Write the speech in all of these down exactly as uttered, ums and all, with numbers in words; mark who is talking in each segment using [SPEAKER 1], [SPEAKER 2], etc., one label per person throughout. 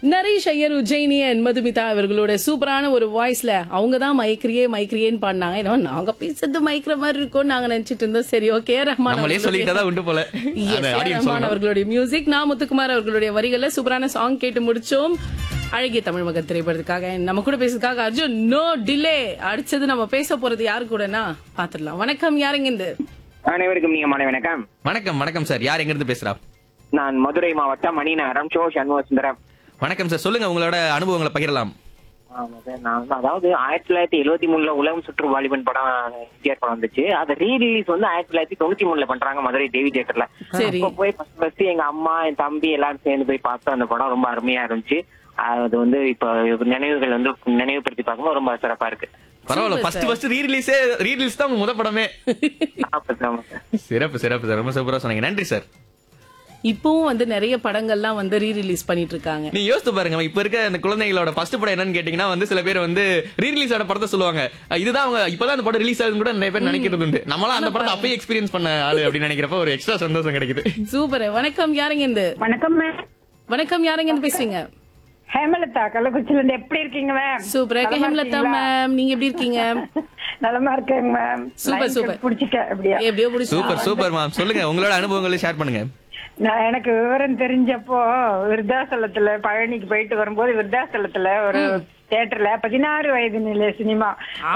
[SPEAKER 1] நரேஷ் ஐயர், உஜ்ஜயினியன், மதுமிதா இவர்களோட சூப்பரான ஒரு வாய்ஸ்ல அவங்க தான் மைக்ரியே மைக்ரியேன்னு பாடினாங்க. ஏன்னா நாங்க பேசுறது மைக்ர மாதிரி இருக்கும் நாங்க நினைச்சிட்டு இருந்தோம். சரி, ஓகே. ரஹ்மான் ரஹ்மான் அவர்களுடைய மியூசிக், நான் முத்துக்குமார் அவர்களுடைய வரிகள்ல சூப்பரான சாங் கேட்டு முடிச்சோம். அழகிய தமிழ் மகன் திரைப்படத்துக்காக நம்ம கூட பேசுறதுக்காக அர்ஜுன். No delay. அடுத்தது நம்ம பேச போறது யாரு கூடனா பாத்துடலாம். வணக்கம், யாருங்க இந்த?
[SPEAKER 2] அனைவருக்கும் நீங்க மாலை வணக்கம்.
[SPEAKER 3] வணக்கம் வணக்கம் சார். யார் எங்க இருந்து பேசுறா?
[SPEAKER 2] நான் மதுரை மாவட்டம் மணிநகரம் சோ சண்முக சுந்தரம்.
[SPEAKER 3] வணக்கம் சார், சொல்லுங்க உங்களோட அனுபவங்களை பகிரலாம்.
[SPEAKER 2] ஆமா சார், நான் வந்து அதாவது ஆயிரத்தி தொள்ளாயிரத்தி எழுபத்தி மூணுல உலகம் சுற்று வாலிபன் படம் எம்ஜிஆர் படம் வந்துச்சு. அதை ரீ ரிலீஸ் வந்து ஆயிரத்தி தொள்ளாயிரத்தி தொண்ணூத்தி மூணுல பண்றாங்க மதுரை தேவி தியேட்டர்ல. அப்ப போய் ஃபர்ஸ்ட் ஃபர்ஸ்ட் எங்க அம்மா என் தம்பி எல்லாரும் சேர்ந்து போய் பார்த்தோம். அந்த படம் ரொம்ப அருமையா இருந்துச்சு. அது வந்து இப்ப நினைவுகள் வந்து நினைவுபடுத்தி பார்க்கும்போது ரொம்ப சிறப்பா இருக்கு.
[SPEAKER 3] பரவாயில்ல, ஃபர்ஸ்ட் ஃபர்ஸ்ட் ரீ ரிலீஸே ரீ ரிலீஸ் தான் உங்க முத படமே. சிறப்பு சிறப்பு சார், ரொம்ப சூப்பரா சொன்னீங்க. நன்றி சார்.
[SPEAKER 1] இப்பவும் வந்து நிறைய படங்கள்லாம் வந்து ரீ ரிலீஸ் பண்ணிட்டு இருக்காங்க.
[SPEAKER 3] நீ யோசித்து பாருங்க, இப்ப இருக்க அந்த குழந்தைகளோட ஃபர்ஸ்ட் படம் என்னன்னு கேட்டீங்கன்னா வந்து சில பேர் வந்து ரீ ரிலீஸ் ஆன படத்தை சொல்லுவாங்க. இதுதான் அவங்க இப்பதான் அந்த படம் ரிலீஸ் ஆகுதுன்னு கூட நிறைய பேர் நினைக்கிறது உண்டு. நம்மளாம் அந்த படத்தை அப்பயே எக்ஸ்பீரியன்ஸ் பண்ண ஆளு அப்படின்னு நினைக்கிறப்ப ஒரு எக்ஸ்ட்ரா சந்தோஷம் கிடைக்குது.
[SPEAKER 1] சூப்பர். வணக்கம், யாருங்க இந்த?
[SPEAKER 4] வணக்கம்.
[SPEAKER 1] வணக்கம், யாருங்க இந்த பேசுறீங்க?
[SPEAKER 4] ஹேமலதா, கள்ளக்குறிச்சில இருந்து. எப்படி இருக்கீங்க மேம்?
[SPEAKER 1] சூப்பரா இருக்கு ஹேமலதா மேம். நீங்க எப்படி இருக்கீங்க?
[SPEAKER 4] நலமா இருக்கேங்க மேம்.
[SPEAKER 1] Super super.
[SPEAKER 4] புடிச்சிட்டேன். அப்படியே
[SPEAKER 1] எப்படியோ புடிச்சு.
[SPEAKER 3] Super super ma'am. சொல்லுங்க உங்களோட அனுபவங்களை ஷேர் பண்ணுங்க.
[SPEAKER 4] நான் எனக்கு விவரம் தெரிஞ்சப்போ விருத்தாசலத்துல பழனிக்கு போயிட்டு வரும்போது விருத்தாசலத்துல ஒரு தியேட்டர்ல பதினாறு வயது நிலை சினிமா.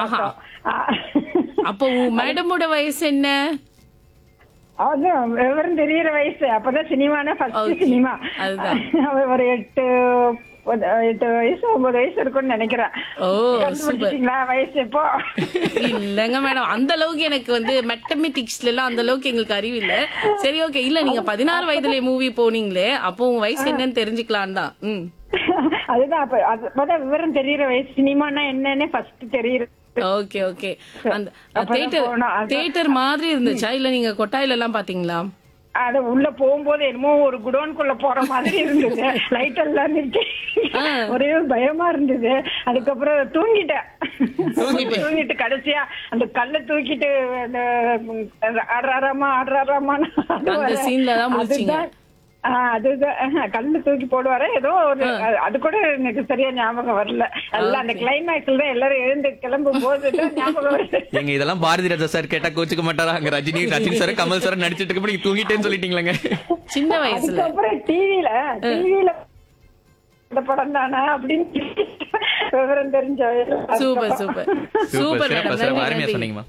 [SPEAKER 1] அப்போ மேடமோட வயசு என்ன?
[SPEAKER 4] அதான் விவரம் தெரியற வயசு. அப்பதான் சினிமானா ஃபர்ஸ்ட் சினிமா. ஒரு எட்டு எட்டு வயசு ஒன்பது வயசு இருக்கும்னு நினைக்கிறேன்.
[SPEAKER 1] ஓ சூப்பர்.
[SPEAKER 4] வயசு எப்போ
[SPEAKER 1] இல்லங்க மேடம், அந்த அளவுக்கு எனக்கு வந்து மேத்தமெட்டிக்ஸ்ல எல்லாம் அந்த அளவுக்கு எங்களுக்கு அறிவு இல்ல. சரி, ஓகே. இல்ல, நீங்க பதினாறு வயதுல மூவி போனீங்களே, அப்போ உங்க வயசு என்னன்னு தெரிஞ்சுக்கலாம் தான். ம்
[SPEAKER 4] அதுதான் அப்ப அப்பதான் விவரம் தெரியற வயசு. சினிமானா என்னன்னு ஃபர்ஸ்ட் தெரியுது.
[SPEAKER 1] Okay okay. அந்த தியேட்டர் தியேட்டர் மாதிரி இருந்துச்சா இல்ல நீங்க கொட்டாயில எல்லாம் பாத்தீங்களா?
[SPEAKER 4] அது உள்ள போகும்போது என்னமோ ஒரு குடோன்குள்ள போற மாதிரி இருந்தது. லைட் எல்லாம் நிறுத்தி ஒரே பயமா இருந்தது. அதுக்கப்புறம் தூங்கிட்டேன். தூங்கிட்டு கடைசியா அந்த கல்ல தூக்கிட்டு ஆடுறாராமா ஆடுறாராமா அதுதான் கல்லு தூக்கி போடுவாரு ஏதோ ஒரு. அது கூட எனக்கு சரியா ஞாபகம் வரல. எல்லாம் அந்த கிளைமேக்ஸ்ல தான் எல்லாரும் எழுந்து கிளம்பும் போது ஞாபகம் வருது.
[SPEAKER 3] எங்க இதெல்லாம் பாரதி ராஜா சார் கேட்டா கோச்சுக்க மாட்டாரா? அங்க ரஜினி ரஜினி சார் கமல் சார் நடிச்சிட்டு இருக்க நீங்க தூங்கிட்டேன்னு சொல்லிட்டீங்களா
[SPEAKER 1] சின்ன வயசுல?
[SPEAKER 4] அதுக்கப்புறம் டிவில டிவில இந்த படம் தானே அப்படின்னு விவரம் தெரிஞ்ச.
[SPEAKER 1] சூப்பர் சூப்பர் சூப்பர் மேடம்,
[SPEAKER 3] அருமையா சொன்னீங்கம்மா.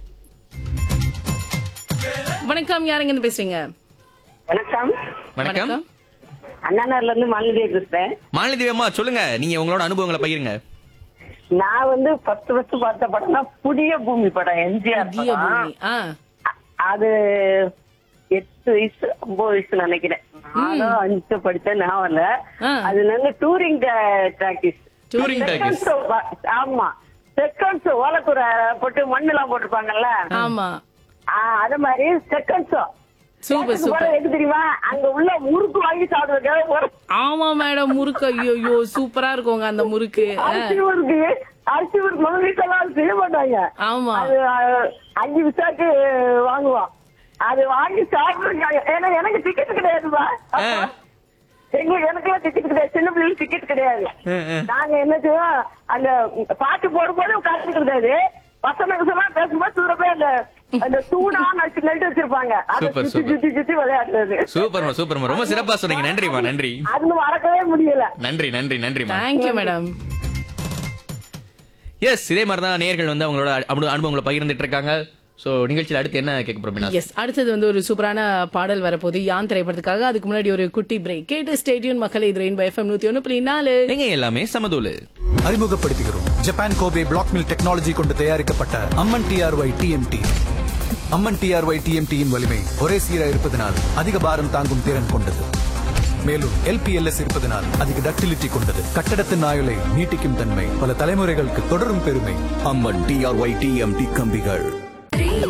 [SPEAKER 1] வணக்கம், யாருங்க இருந்து பேசுறீங்க?
[SPEAKER 5] வணக்கம்.
[SPEAKER 3] வணக்கம்.
[SPEAKER 5] அண்ணாநகர்ல இருந்து மாலதி பேசுறேன்.
[SPEAKER 3] மாலதி அம்மா, சொல்லுங்க நீங்க உங்களோட அனுபவங்களை பகிருங்க.
[SPEAKER 5] நான் வந்து ஃபர்ஸ்ட் ஃபர்ஸ்ட் பார்த்த படம்னா புதிய பூமி படம், எம்ஜிஆர் படம். அது எட்டு வயசு ஒன்பது வயசு நினைக்கிறேன். நானும் அஞ்சு படிச்சேன் ஞாபகம். அதுல இருந்து டூரிங் டாக்கிஸ்.
[SPEAKER 3] Touring talkies.
[SPEAKER 5] ஆமா, செகண்ட் ஷோ ஓலக்கூரை போட்டு மண்ணு எல்லாம் போட்டிருப்பாங்கல்ல.
[SPEAKER 1] ஆமா,
[SPEAKER 5] அது மாதிரி செகண்ட் ஷோ.
[SPEAKER 1] Super super.
[SPEAKER 5] எது தெரியுமா? அங்க உள்ள முறுக்கு வாங்கி சாப்பிடுறதுக்காக.
[SPEAKER 1] ஆமா மேடம், முறுக்கு. ஐயோ சூப்பரா இருக்குங்க அந்த முறுக்கு.
[SPEAKER 5] அரிசி முறுக்கு அரிசி முறுக்கு நம்ம வீட்டுல எல்லாம் செய்ய மாட்டாங்க.
[SPEAKER 1] ஆமா,
[SPEAKER 5] அஞ்சு விசாக்கு வாங்குவோம். அது வாங்கி சாப்பிடுறாங்க. ஏன்னா எனக்கு டிக்கெட் கிடையாதுப்பா. எங்க எனக்கு எல்லாம் டிக்கெட் கிடையாது. சின்ன பிள்ளைங்க டிக்கெட் கிடையாது. நாங்க என்ன செய்வோம், அந்த பாட்டு போடும் போது காசு கிடையாது. வசன வசமா பேசும்போது தூர போய் அந்த அந்த சூடா நட்டு நட்டு வச்சிருப்பாங்க. சுத்தி சுத்தி விளையாடுறது.
[SPEAKER 3] சூப்பர் சூப்பர், ரொம்ப சிறப்பா சொன்னீங்க. நன்றிமா, நன்றி.
[SPEAKER 5] அது மறக்கவே முடியல.
[SPEAKER 3] நன்றி நன்றி நன்றி.
[SPEAKER 1] Thank you madam.
[SPEAKER 3] எஸ், இதே மாதிரிதான் நேயர்கள் வந்து அவங்களோட அனுபவங்களை பகிர்ந்துட்டு இருக்காங்க. சோ நிகழ்ச்சியில் அடுத்து என்ன கேட்க போறோம்?
[SPEAKER 1] எஸ், அடுத்தது வந்து ஒரு சூப்பரான பாடல் வரப்போது யான் திரைப்படத்துக்காக. அதுக்கு முன்னாடி ஒரு குட்டி பிரேக். கேட்டு ஸ்டேடியம் மக்களை இது ரெயின்போ எஃப்எம் நூத்தி ஒன்னு புள்ளி நாலு.
[SPEAKER 3] நீங்க எல்லாமே சமதூளு.
[SPEAKER 6] அறிமுகப்படுத்துகிறோம் Japan Kobe black mill technology கொண்டு தயாரிக்கப்பட்ட அம்மன் டிஆர்ஒய் டிஎம்டி. அம்மன் டிஆர்ஒய் டிஎம்டியின் வலிமை ஒரே சீரா இருப்பதனால் அதிக பாரம் தாங்கும் திறன் கொண்டது. மேலும் எல்பிஎல்எஸ் இருப்பதனால் அதிக டக்டிலிட்டி கொண்டது. கட்டடத்தின் ஆயுளை நீட்டிக்கும் தன்மை, பல தலைமுறைகளுக்கு தொடரும் பெருமை. அம்மன் டிஆர்ஒய் டிஎம்டி கம்பிகள்.